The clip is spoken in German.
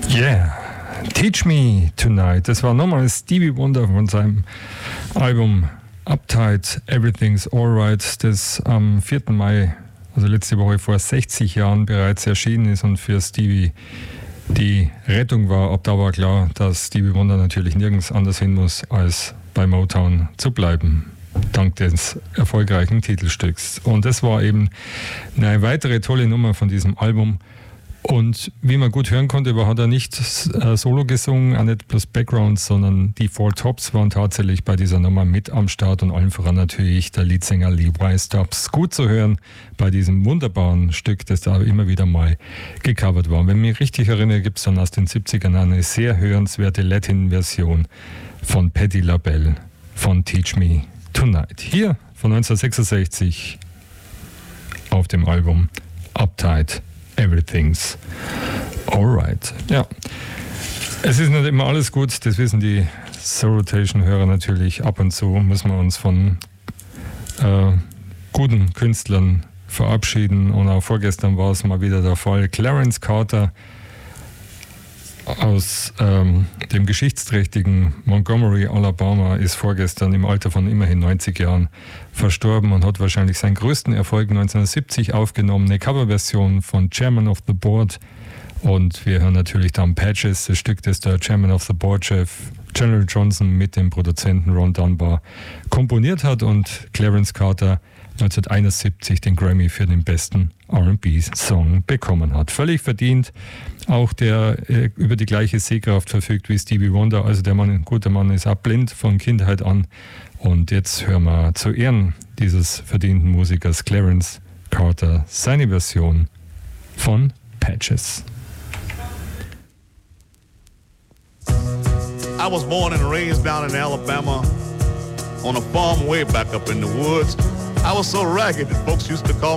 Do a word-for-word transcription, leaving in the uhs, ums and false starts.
Yeah, Teach Me Tonight. Das war nochmal Stevie Wonder von seinem Album Uptight, Everything's Alright, das am vierten Mai, also letzte Woche vor sechzig Jahren bereits erschienen ist und für Stevie die Rettung war. Ab da war klar, dass Stevie Wonder natürlich nirgends anders hin muss, als bei Motown zu bleiben, dank des erfolgreichen Titelstücks. Und das war eben eine weitere tolle Nummer von diesem Album. Und wie man gut hören konnte, war, hat er nicht äh, solo gesungen, auch nicht plus Backgrounds, sondern die Four Tops waren tatsächlich bei dieser Nummer mit am Start und allen voran natürlich der Leadsänger Levi Stubbs. Gut zu hören bei diesem wunderbaren Stück, das da immer wieder mal gecovert war. Wenn ich mich richtig erinnere, gibt es dann aus den siebzigern eine sehr hörenswerte Latin-Version von Patti LaBelle von Teach Me Tonight. Hier von neunzehnhundertsechsundsechzig auf dem Album Uptight, Everything's Alright. Ja, es ist nicht immer alles gut, das wissen die Soul Rotation-Hörer natürlich. Ab und zu müssen wir uns von äh, guten Künstlern verabschieden. Und auch vorgestern war es mal wieder der Fall. Clarence Carter aus ähm, dem geschichtsträchtigen Montgomery, Alabama, ist vorgestern im Alter von immerhin neunzig Jahren verstorben und hat wahrscheinlich seinen größten Erfolg neunzehnhundertsiebzig aufgenommen, eine Coverversion von Chairman of the Board. Und wir hören natürlich dann Patches, das Stück, das der Chairman of the Board Chef General Johnson mit dem Produzenten Ron Dunbar komponiert hat und Clarence Carter neunzehnhunderteinundsiebzig den Grammy für den besten R and B-Song bekommen hat. Völlig verdient. Auch der äh, über die gleiche Sehkraft verfügt wie Stevie Wonder. Also der Mann, ein guter Mann, ist auch blind von Kindheit an. Und jetzt hören wir zu Ehren dieses verdienten Musikers Clarence Carter seine Version von Patches. I was born and raised down in Alabama on a farm way back up in the woods. I was so ragged that folks used to call